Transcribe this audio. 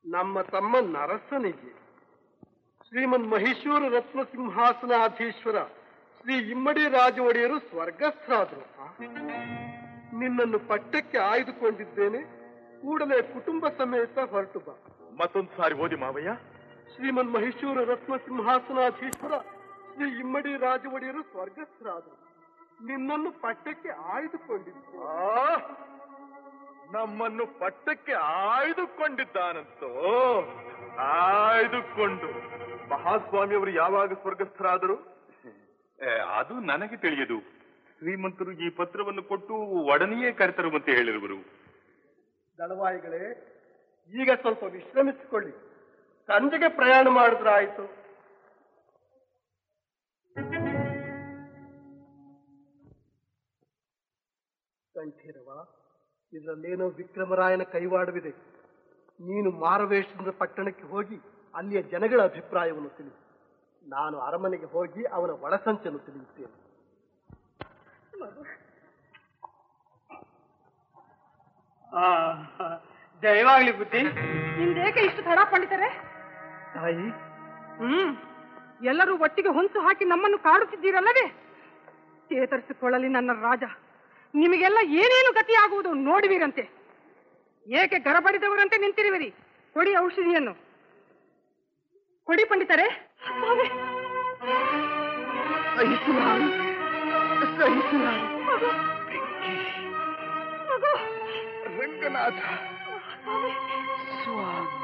ನಮ್ಮ ತಮ್ಮ ನರಸನಿಗೆ ಶ್ರೀಮನ್ ಮಹೇಶ್ವರ ರತ್ನ ಸಿಂಹಾಸನಾಧೀಶ್ವರ ಶ್ರೀ ಇಮ್ಮಡಿ ರಾಜ ಒಡೆಯರು ಸ್ವರ್ಗಸ್ಥರಾದರು. ನಿನ್ನನ್ನು ಪಟ್ಟಕ್ಕೆ ಆಯ್ದುಕೊಂಡಿದ್ದೇನೆ, ಕೂಡಲೇ ಕುಟುಂಬ ಸಮೇತ ಹೊರಟು ಬಾ. ಮತ್ತೊಂದು ಸಾರಿ ಓದಿ ಮಾವಯ್ಯ. ಶ್ರೀಮನ್ ಮಹೇಶ್ವರ ರತ್ನ ಸಿಂಹಾಸನಾಧೀಶ್ವರ ಶ್ರೀ ಇಮ್ಮಡಿ ರಾಜ ಒಡೆಯರು ಸ್ವರ್ಗಸ್ಥರಾದರು, ನಿನ್ನನ್ನು ಪಟ್ಟಕ್ಕೆ ಆಯ್ದುಕೊಂಡಿದ್ದ. ನಮ್ಮನ್ನು ಪಟ್ಟಕ್ಕೆ ಆಯ್ದುಕೊಂಡಿದ್ದಾನಂತೋ? ಆಯ್ದುಕೊಂಡು ಮಹಾಸ್ವಾಮಿಯವರು ಯಾವಾಗ ಸ್ವರ್ಗಸ್ಥರಾದರು? ಅದು ನನಗೆ ತಿಳಿಯದು. ಶ್ರೀಮಂತರು ಈ ಪತ್ರವನ್ನು ಕೊಟ್ಟು ಒಡನೆಯೇ ಕರೆತರುವಂತೆ ಹೇಳಿರುವರು. ದಳವಾಯಿಗಳೇ, ಈಗ ಸ್ವಲ್ಪ ವಿಶ್ರಮಿಸಿಕೊಳ್ಳಿ, ಸಂಜೆಗೆ ಪ್ರಯಾಣ ಮಾಡಿದ್ರಾಯ್ತು. ಕಂಠೀರವ, ಇದರಲ್ಲೇನೋ ವಿಕ್ರಮರಾಯನ ಕೈವಾಡವಿದೆ. ನೀನು ಮಾರವೇಷದಿಂದ ಪಟ್ಟಣಕ್ಕೆ ಹೋಗಿ ಅಲ್ಲಿಯ ಜನಗಳ ಅಭಿಪ್ರಾಯವನ್ನು ತಿಳಿಸಿ. ನಾನು ಅರಮನೆಗೆ ಹೋಗಿ ಅವನ ಒಳಸಂಚನ್ನು ತಿಳಿಯುತ್ತೇನೆ. ಜಯವಾಗ್ಲಿ ಬುದ್ಧಿ. ನಿಂದೇಕೆ ಇಷ್ಟು ತಡ ಪಂಡಿತರೆ? ತಾಯಿ, ಎಲ್ಲರೂ ಒಟ್ಟಿಗೆ ಹೊಂಚು ಹಾಕಿ ನಮ್ಮನ್ನು ಕಾಡುತ್ತಿದ್ದೀರಲ್ಲವೇ? ಚೇತರಿಸಿಕೊಳ್ಳಲಿ ನನ್ನ ರಾಜ. ನಿಮಗೆಲ್ಲ ಏನೇನು ಗತಿಯಾಗುವುದು ನೋಡುವಿರಂತೆ. ಏಕೆ ಗರಬಡಿದವರಂತೆ ನಿಂತಿರುವಿರಿ? ಕೊಡಿ ಔಷಧಿಯನ್ನು. ಕೊಡಿ ಪಂಡಿತರೆ. ರಂಗನಾಥ ಸ್ವಾಮಿ.